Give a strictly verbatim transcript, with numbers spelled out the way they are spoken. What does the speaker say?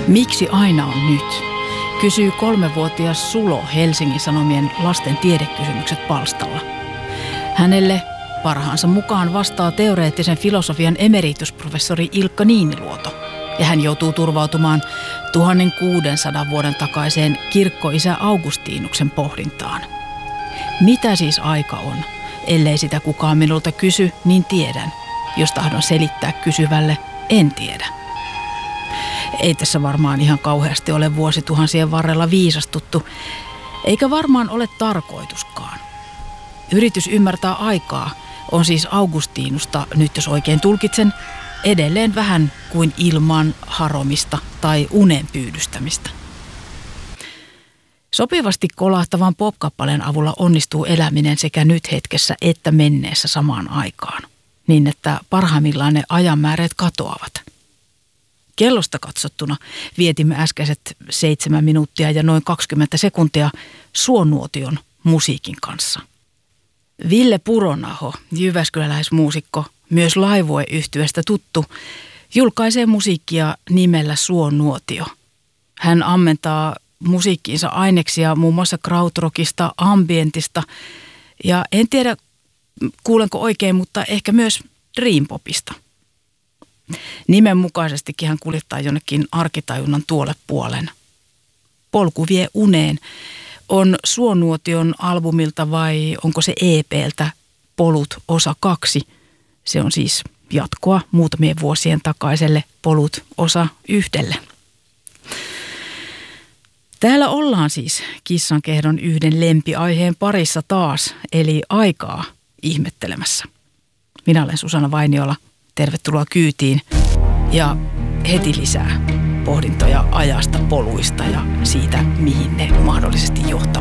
Miksi aina on nyt? Kysyy kolmevuotias Sulo Helsingin Sanomien lasten tiedekysymykset palstalla. Hänelle parhaansa mukaan vastaa teoreettisen filosofian emeritusprofessori Ilkka Niiniluoto. Ja hän joutuu turvautumaan tuhatkuusisataa vuoden takaiseen kirkkoisä Augustinuksen pohdintaan. Mitä siis aika on? Ellei sitä kukaan minulta kysy, niin tiedän. Jos tahdon selittää kysyvälle, en tiedä. Ei tässä varmaan ihan kauheasti ole vuosituhansien varrella viisastuttu, eikä varmaan ole tarkoituskaan. Yritys ymmärtää aikaa on siis Augustinusta, nyt jos oikein tulkitsen, edelleen vähän kuin ilman haromista tai unen pyydystämistä. Sopivasti kolahtavan pop-kappaleen avulla onnistuu eläminen sekä nyt hetkessä että menneessä samaan aikaan, niin että parhaimmillaan ne ajanmäärät katoavat. Kellosta katsottuna vietimme äskeiset seitsemän minuuttia ja noin kaksikymmentä sekuntia suonuotion musiikin kanssa. Ville Puronaho, jyväskyläläismuusikko, myös Laivue-yhtyeestä tuttu, julkaisee musiikkia nimellä Suonuotio. Hän ammentaa musiikkiinsa aineksia muun muassa krautrockista, ambientista ja en tiedä kuulenko oikein, mutta ehkä myös dreampopista. Nimen mukaisestikin hän kuljettaa jonnekin arkitajunnan tuolle puolen. Polku vie uneen on Suonuotion albumilta vai onko se E P:ltä Polut osa kaksi. Se on siis jatkoa muutamien vuosien takaiselle Polut osa yhdelle. Täällä ollaan siis Kissankehdon yhden lempiaiheen parissa taas, eli aikaa ihmettelemässä. Minä olen Susanna Vainiola. Tervetuloa kyytiin ja heti lisää pohdintoja ajasta, poluista ja siitä, mihin ne mahdollisesti johtaa.